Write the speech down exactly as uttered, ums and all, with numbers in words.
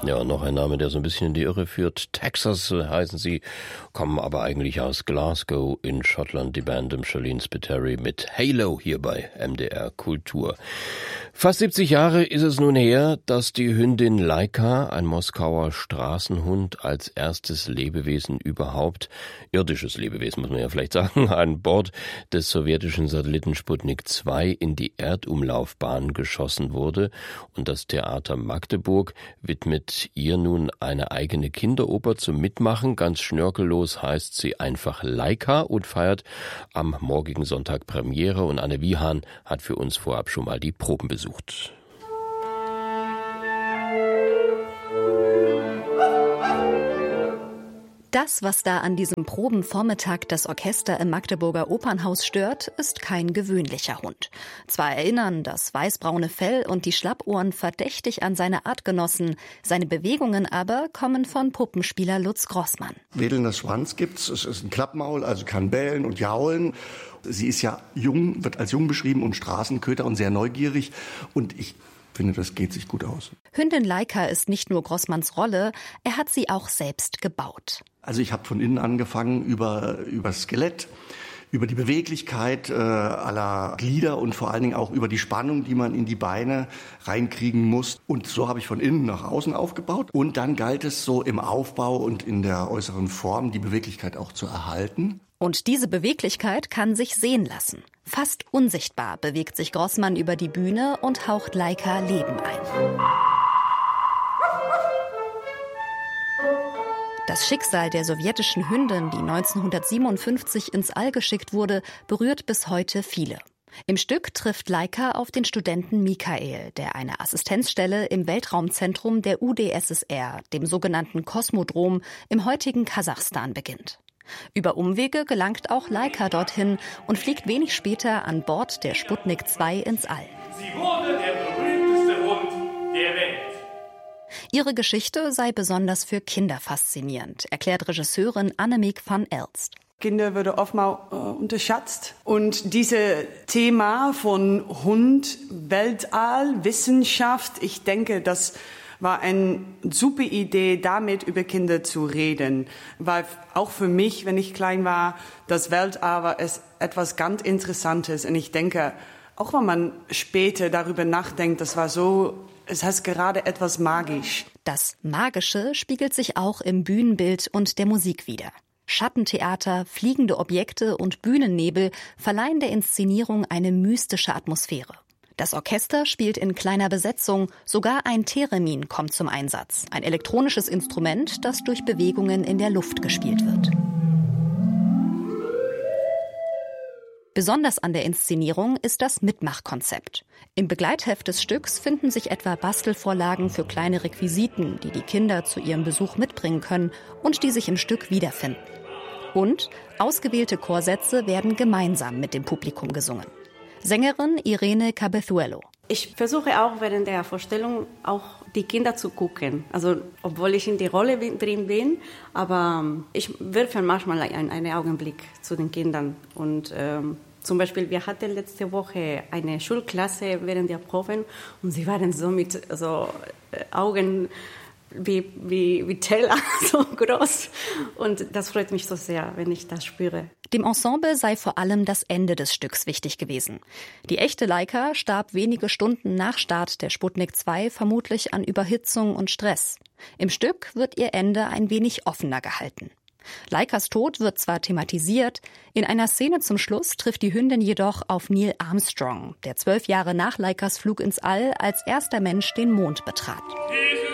Ja, noch ein Name, der so ein bisschen in die Irre führt. Texas heißen sie, kommen aber eigentlich aus Glasgow in Schottland. Die Band im Charlene Spiteri mit Halo hier bei M D R Kultur. Fast siebzig Jahre ist es nun her, dass die Hündin Laika, ein Moskauer Straßenhund, als erstes Lebewesen überhaupt, irdisches Lebewesen muss man ja vielleicht sagen, an Bord des sowjetischen Satelliten Sputnik zwei in die Erdumlaufbahn geschossen wurde. Und das Theater Magdeburg widmet ihr nun eine eigene Kinderoper zum Mitmachen. Ganz schnörkellos heißt sie einfach Laika und feiert am morgigen Sonntag Premiere. Und Anne Wiehan hat für uns vorab schon mal die Proben besucht. Das, was da an diesem Probenvormittag das Orchester im Magdeburger Opernhaus stört, ist kein gewöhnlicher Hund. Zwar erinnern das weißbraune Fell und die Schlappohren verdächtig an seine Artgenossen, seine Bewegungen aber kommen von Puppenspieler Lutz Grossmann. Wedelnder Schwanz gibt's, es ist ein Klappmaul, also kann bellen und jaulen. Sie ist ja jung, wird als jung beschrieben und Straßenköter und sehr neugierig und ich finde, das geht sich gut aus. Hündin Laika ist nicht nur Grossmanns Rolle, er hat sie auch selbst gebaut. Also ich habe von innen angefangen über, über das Skelett, über die Beweglichkeit äh, aller Glieder und vor allen Dingen auch über die Spannung, die man in die Beine reinkriegen muss. Und so habe ich von innen nach außen aufgebaut. Und dann galt es so im Aufbau und in der äußeren Form, die Beweglichkeit auch zu erhalten. Und diese Beweglichkeit kann sich sehen lassen. Fast unsichtbar bewegt sich Grossmann über die Bühne und haucht Laika Leben ein. Das Schicksal der sowjetischen Hündin, die neunzehnhundertsiebenundfünfzig ins All geschickt wurde, berührt bis heute viele. Im Stück trifft Laika auf den Studenten Michael, der eine Assistenzstelle im Weltraumzentrum der U d S S R, dem sogenannten Kosmodrom, im heutigen Kasachstan beginnt. Über Umwege gelangt auch Laika dorthin und fliegt wenig später an Bord der Sputnik zwei ins All. Sie wurde der berühmteste Hund der Welt. Ihre Geschichte sei besonders für Kinder faszinierend, erklärt Regisseurin Annemiek van Elst. Kinder werden oftmals äh, unterschätzt. Und dieses Thema von Hund, Weltall, Wissenschaft, ich denke, das war eine super Idee, damit über Kinder zu reden. Weil auch für mich, wenn ich klein war, das Weltall war es etwas ganz Interessantes. Und ich denke, auch wenn man später darüber nachdenkt, das war so, es heißt gerade etwas magisch. Das Magische spiegelt sich auch im Bühnenbild und der Musik wider. Schattentheater, fliegende Objekte und Bühnennebel verleihen der Inszenierung eine mystische Atmosphäre. Das Orchester spielt in kleiner Besetzung, sogar ein Theremin kommt zum Einsatz, ein elektronisches Instrument, das durch Bewegungen in der Luft gespielt wird. Besonders an der Inszenierung ist das Mitmachkonzept. Im Begleitheft des Stücks finden sich etwa Bastelvorlagen für kleine Requisiten, die die Kinder zu ihrem Besuch mitbringen können und die sich im Stück wiederfinden. Und ausgewählte Chorsätze werden gemeinsam mit dem Publikum gesungen. Sängerin Irene Cabezuelo. Ich versuche auch während der Vorstellung auch die Kinder zu gucken. Also obwohl ich in die Rolle drin bin, aber ich werfe manchmal einen, einen Augenblick zu den Kindern. Und ähm, zum Beispiel, wir hatten letzte Woche eine Schulklasse während der Proben und sie waren so mit so äh, Augen wie, wie, wie Teller, so groß. Und das freut mich so sehr, wenn ich das spüre. Dem Ensemble sei vor allem das Ende des Stücks wichtig gewesen. Die echte Laika starb wenige Stunden nach Start der Sputnik zwei vermutlich an Überhitzung und Stress. Im Stück wird ihr Ende ein wenig offener gehalten. Laikas Tod wird zwar thematisiert, in einer Szene zum Schluss trifft die Hündin jedoch auf Neil Armstrong, der zwölf Jahre nach Laikas Flug ins All als erster Mensch den Mond betrat.